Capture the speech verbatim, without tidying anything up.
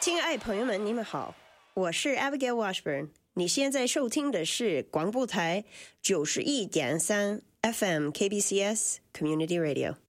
亲爱朋友们，你们好，我是 Abigail Washburn。你现在收听的是广播台九十一点三 F M K B C S Community Radio。